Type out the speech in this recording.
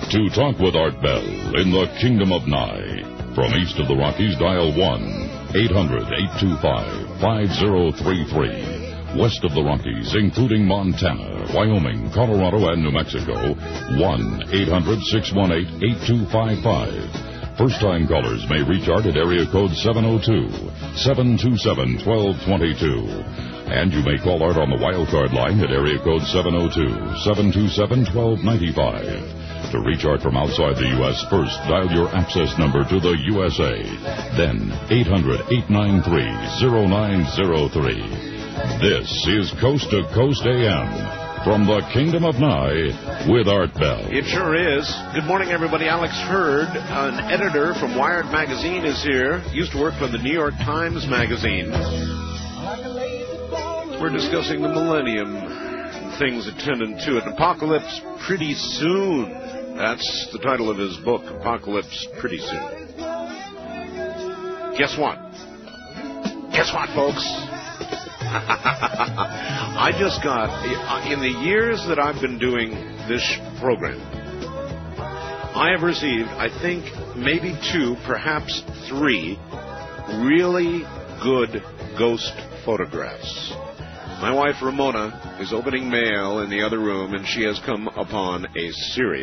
to talk with Art Bell in the Kingdom of Nye. From east of the Rockies, dial 1-800-825-5033. West of the Rockies, including Montana, Wyoming, Colorado, and New Mexico, 1-800-618-8255. First-time callers may reach Art at area code 702-727-1222. And you may call Art on the wildcard line at area code 702-727-1295. To reach Art from outside the U.S., first dial your access number to the USA. Then 800-893-0903. This is Coast to Coast AM from the Kingdom of Nye with Art Bell. It sure is. Good morning, everybody. Alex Hurd, an editor from Wired Magazine, is here. Used to work for the New York Times Magazine. We're discussing the millennium and things attendant to it. Apocalypse Pretty Soon. That's the title of his book, Apocalypse Pretty Soon. Guess what? Guess what, folks? I just got, in the years that I've been doing this program, I have received, I think, maybe 2, perhaps 3 really good ghost photographs. My wife, Ramona, is opening mail in the other room, and she has come upon a serious